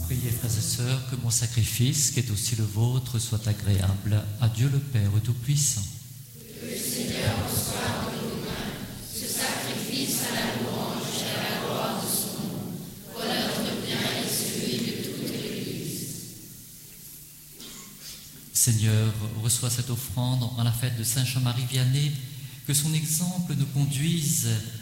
Priez, frères et sœurs, que mon sacrifice, qui est aussi le vôtre, soit agréable à Dieu le Père Tout-Puissant. Que le Seigneur reçoive de nos mains ce sacrifice à la louange et à la gloire de son nom, pour notre bien et celui de toute l'Église. Seigneur, reçois cette offrande en la fête de Saint Jean-Marie Vianney, que son exemple nous conduise